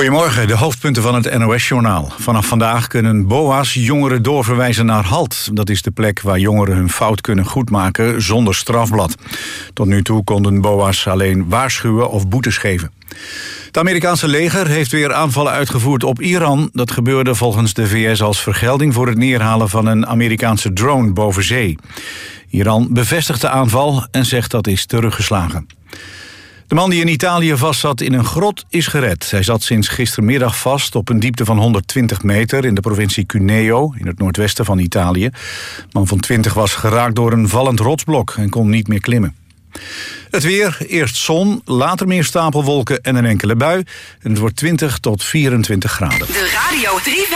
Goedemorgen, de hoofdpunten van het NOS-journaal. Vanaf vandaag kunnen BOA's jongeren doorverwijzen naar HALT. Dat is de plek waar jongeren hun fout kunnen goedmaken zonder strafblad. Tot nu toe konden BOA's alleen waarschuwen of boetes geven. Het Amerikaanse leger heeft weer aanvallen uitgevoerd op Iran. Dat gebeurde volgens de VS als vergelding voor het neerhalen van een Amerikaanse drone boven zee. Iran bevestigt de aanval en zegt dat is teruggeslagen. De man die in Italië vastzat in een grot is gered. Hij zat sinds gistermiddag vast op een diepte van 120 meter... in de provincie Cuneo, in het noordwesten van Italië. De man van 20 was geraakt door een vallend rotsblok en kon niet meer klimmen. Het weer, eerst zon, later meer stapelwolken en een enkele bui. En het wordt 20 tot 24 graden. De Radio 3